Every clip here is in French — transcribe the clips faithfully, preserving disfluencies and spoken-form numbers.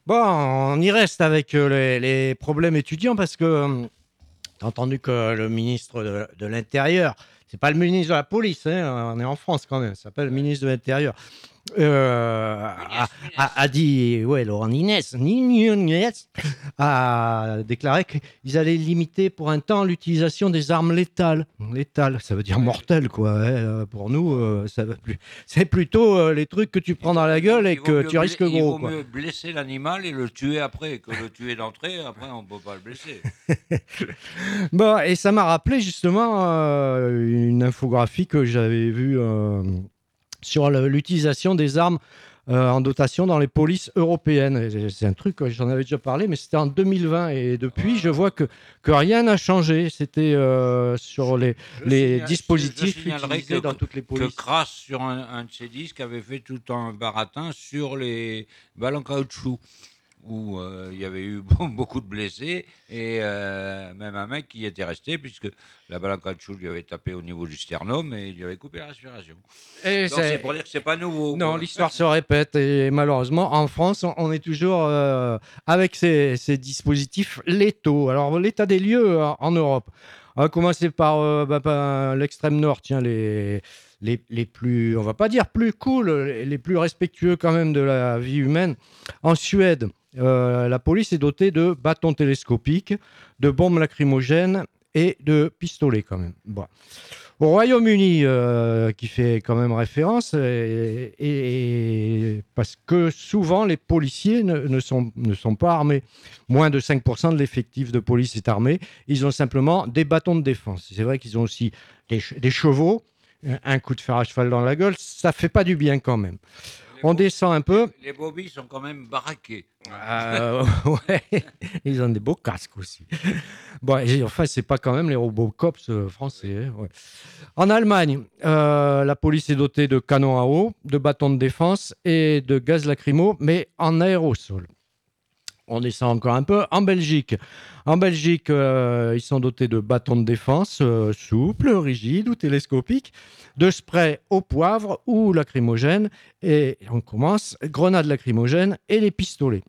Bon, on y reste avec euh, les, les problèmes étudiants parce que euh, t'as entendu que le ministre de, de l'Intérieur, c'est pas le ministre de la police, hein, on est en France quand même, ça s'appelle le ministre de l'Intérieur, euh, a, Munez, Munez. a- a dit, ouais, Laurent Nunez, Nunez a déclaré qu'ils allaient limiter pour un temps l'utilisation des armes létales. Létales, ça veut dire Oui. mortelles, quoi. Hein. Euh, Pour nous, euh, ça veut plus. C'est plutôt euh, les trucs que tu prends dans la gueule et Il vaut que mieux, tu bla- risques il gros, vaut quoi. mieux blesser l'animal et le tuer après que le tuer d'entrée. Après, on ne peut pas le blesser. Bon, et ça m'a rappelé justement euh, une infographie que j'avais vue euh, sur le- l'utilisation des armes euh, en dotation dans les polices européennes. Et c'est un truc, j'en avais déjà parlé, mais c'était en deux mille vingt. Et depuis, je vois que, que rien n'a changé. C'était euh, sur les, Je, les signa- je- je dispositifs signalerai utilisés que, dans toutes les que polices. Crass, sur un, un de ses disques, avait fait tout un baratin sur les balles en caoutchouc, où euh, il y avait eu beaucoup de blessés et euh, même un mec qui était resté puisque la balle en caoutchouc lui avait tapé au niveau du sternum et il lui avait coupé la respiration. Et Donc c'est c'est- pour dire que c'est pas nouveau, Non, quoi. l'histoire se répète et malheureusement, en France, on, on est toujours euh, avec ces, ces dispositifs létaux. Alors, l'état des lieux en, en Europe. On va commencer par, euh, bah, bah, l'extrême nord, tiens, les, les, les plus, on va pas dire plus cool, les, les plus respectueux quand même de la vie humaine. En Suède, euh, la police est dotée de bâtons télescopiques, de bombes lacrymogènes et de pistolets quand même. Bon. Au Royaume-Uni, euh, qui fait quand même référence, et, et- et- parce que souvent les policiers ne, ne sont, ne sont pas armés. Moins de cinq pour cent de l'effectif de police est armé. Ils ont simplement des bâtons de défense. C'est vrai qu'ils ont aussi des, ch- des chevaux. Un coup de fer à cheval dans la gueule, ça fait pas du bien quand même. Les, On bo- descend un peu. les, les bobbies sont quand même baraqués. Euh, ouais, ils ont des beaux casques aussi. Bon, et enfin, c'est pas quand même les Robocops euh, français. Hein, ouais. En Allemagne, euh, la police est dotée de canons à eau, de bâtons de défense et de gaz lacrymo, mais en aérosol. On descend encore un peu. En Belgique, en Belgique euh, ils sont dotés de bâtons de défense euh, souples, rigides ou télescopiques, de sprays au poivre ou lacrymogènes. Et on commence, grenades lacrymogènes et les pistolets.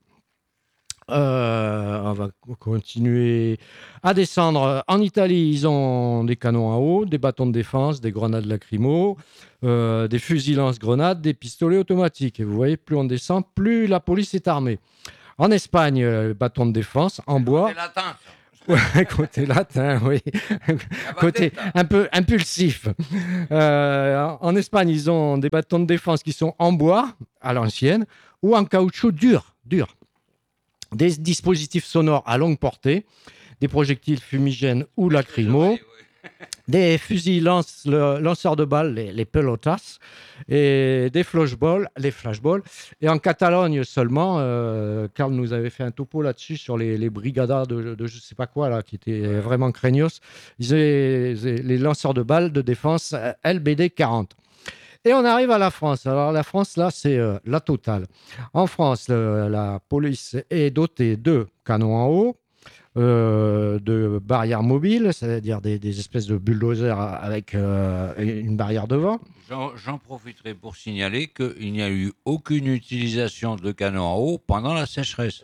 Euh, on va continuer à descendre. En Italie, ils ont des canons à eau, des bâtons de défense, des grenades lacrymo, euh, des fusils lance-grenades, des pistolets automatiques. Et vous voyez, plus on descend, plus la police est armée. En Espagne, euh, bâton de défense en bois. C'est latin, ça. Ouais, côté latin, oui. La Côté bateta. un peu impulsif. Euh, en Espagne, ils ont des bâtons de défense qui sont en bois, à l'ancienne, ou en caoutchouc dur, dur. Des dispositifs sonores à longue portée, des projectiles fumigènes ou lacrymaux, des fusils lance, le, lanceurs de balles, les, les pelotas, et des flashballs, les flashballs. Et en Catalogne seulement, euh, Karl nous avait fait un topo là-dessus sur les, les brigadas de, de je sais pas quoi, là, qui étaient vraiment craignos. Ils avaient les lanceurs de balles de défense L B D quarante. Et on arrive à la France. Alors la France, là, c'est euh, la totale. En France, le- la police est dotée de canons en haut, euh, de barrières mobiles, c'est-à-dire des, des espèces de bulldozers avec euh, une barrière devant. J'en, j'en profiterai pour signaler qu'il n'y a eu aucune utilisation de canons à eau pendant la sécheresse.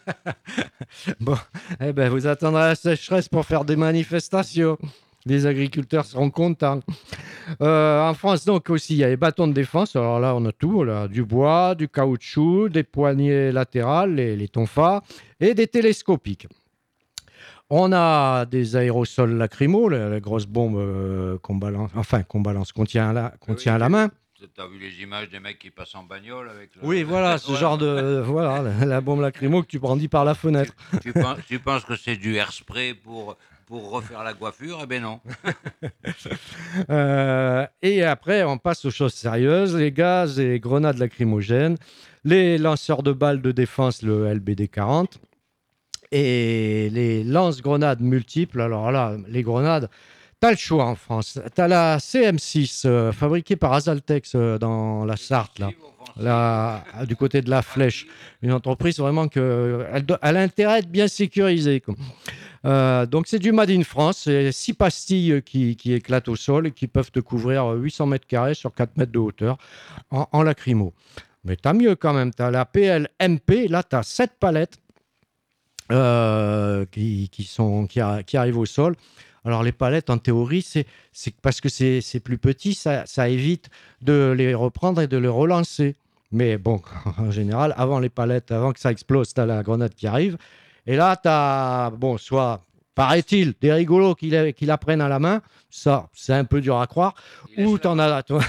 Bon, eh ben, vous attendrez la sécheresse pour faire des manifestations. Les agriculteurs seront contents. Euh, en France, donc, aussi, il y a les bâtons de défense. Alors là, on a tout. Là, du bois, du caoutchouc, des poignées latérales, les, les tonfas, et des télescopiques. On a des aérosols lacrymaux, la, la grosse bombe euh, qu'on balance, enfin, qu'on balance, qu'on tient à la, qu'on Oui, tient à la main. Tu as vu les images des mecs qui passent en bagnole avec le... Oui, voilà, ce Ouais. genre de... Voilà, la, la bombe lacrymo que tu brandis par la fenêtre. Tu, penses, tu penses que c'est du airspray pour, pour refaire la coiffure? Eh bien non. Euh, et après, on passe aux choses sérieuses, les gaz et les grenades lacrymogènes, les lanceurs de balles de défense, le L B D quarante, et les lance-grenades multiples. Alors là, les grenades, t'as le choix en France. T'as la C M six, euh, fabriquée par Azaltex euh, dans la Sarthe, là. Là, du côté de la Flèche. Une entreprise vraiment que elle, do- elle a intérêt à être bien sécurisée, quoi. Euh, donc c'est du Made in France, c'est six pastilles qui, qui éclatent au sol et qui peuvent te couvrir huit cents mètres carrés sur quatre mètres de hauteur en, en lacrymo. Mais t'as mieux quand même. T'as la P L M P. Là, t'as sept palettes euh, qui, qui, sont, qui, a- qui arrivent au sol. Alors, les palettes, en théorie, c'est, c'est parce que c'est, c'est plus petit, ça, ça évite de les reprendre et de les relancer. Mais bon, en général, avant les palettes, avant que ça explose, t'as la grenade qui arrive. Et là, t'as, bon, soit, paraît-il, des rigolos qui, la- qui la prennent à la main. Ça, c'est un peu dur à croire. Il Ou laisse la t'en main. as, toi,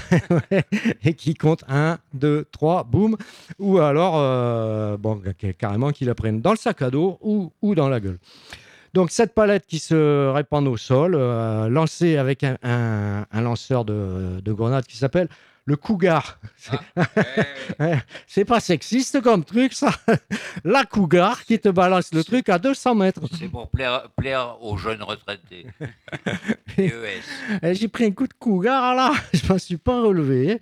et qui comptent un, deux, trois, boum. Ou alors, euh, bon, carrément, qui la prennent dans le sac à dos ou, ou dans la gueule. Donc, cette palette qui se répand au sol, euh, lancée avec un, un- un lanceur de, de grenades qui s'appelle le Cougar. C'est, Ah, ouais. c'est pas sexiste comme truc, ça. La Cougar qui te balance le C'est- truc à deux cents mètres. C'est pour plaire, plaire aux jeunes retraités. E S. Et j'ai pris un coup de Cougar, là. Je m'en suis pas relevé.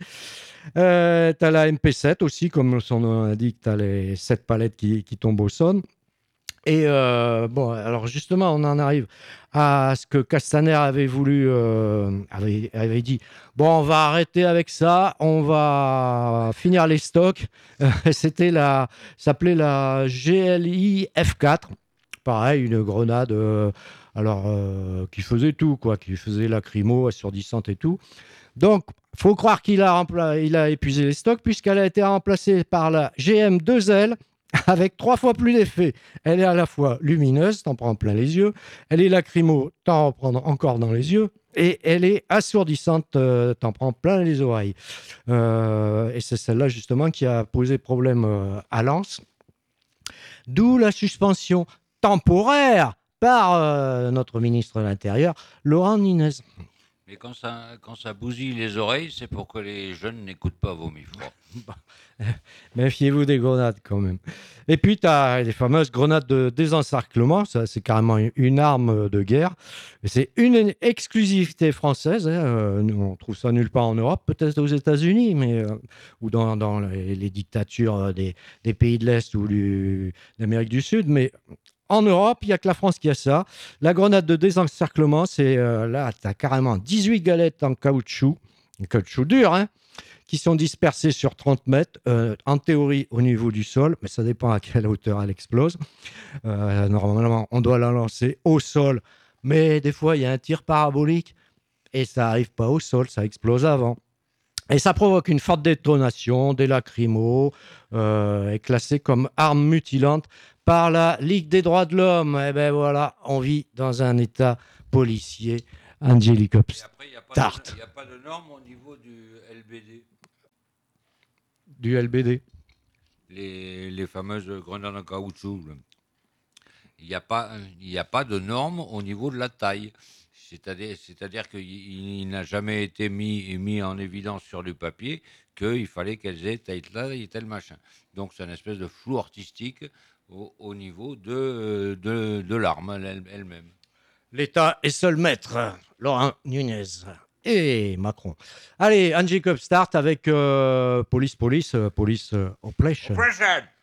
Euh, tu as la M P sept aussi, comme son nom indique, tu as les sept palettes qui, qui tombent au sol. Et euh, bon, alors justement, on en arrive à ce que Castaner avait voulu, euh, avait, avait dit. Bon, on va arrêter avec ça, on va finir les stocks. Euh, C'était la, ça s'appelait la G L I F quatre. Pareil, une grenade, euh, alors euh, qui faisait tout, quoi, qui faisait lacrymo, assourdissante et tout. Donc, faut croire qu'il a, rempla- il a épuisé les stocks puisqu'elle a été remplacée par la G M deux L avec trois fois plus d'effet. Elle est à la fois lumineuse, t'en prends plein les yeux, elle est lacrymo, t'en prends encore dans les yeux, et elle est assourdissante, euh, t'en prends plein les oreilles. Euh, et c'est celle-là justement qui a posé problème euh, à Lens, d'où la suspension temporaire par euh, notre ministre de l'Intérieur, Laurent Nunez. Mais quand ça, quand ça bousille les oreilles, c'est pour que les jeunes n'écoutent pas vos fort. Méfiez-vous des grenades quand même. Et puis, tu as les fameuses grenades de désencerclement. Ça, c'est carrément une arme de guerre. Et c'est une exclusivité française. Hein. Euh, nous, on trouve ça nulle part en Europe, peut-être aux États-Unis, mais euh, ou dans, dans les, les dictatures des, des pays de l'Est ou du, d'Amérique du Sud. Mais en Europe, il n'y a que la France qui a ça. La grenade de désencerclement, c'est euh, là, tu as carrément dix-huit galettes en caoutchouc, en caoutchouc dur, hein, qui sont dispersées sur trente mètres, euh, en théorie au niveau du sol, mais ça dépend à quelle hauteur elle explose. Euh, normalement, on doit la lancer au sol, mais des fois, il y a un tir parabolique et ça n'arrive pas au sol, ça explose avant. Et ça provoque une forte détonation, des lacrymos, euh, est classé comme arme mutilante par la Ligue des droits de l'homme. Et ben voilà, on vit dans un état policier. Angelique Et après, il n'y a, pas Start de- il y a pas de normes au niveau du L B D. du L B D. Les, les fameuses grenades en caoutchouc. là. Il n'y a, pas- il y a pas de normes au niveau de la taille. C'est-à-dire, c'est-à-dire qu'il il n'a jamais été mis, mis en évidence sur du papier qu'il fallait qu'elles aient taille là et tel machin. Donc c'est une espèce de flou artistique au, au niveau de, de, de l'arme elle- elle-même. L'État est seul maître. Laurent Nunez et Macron. Allez, Angelique Start avec euh, Police Police, euh, Police euh, Oppression. Oppression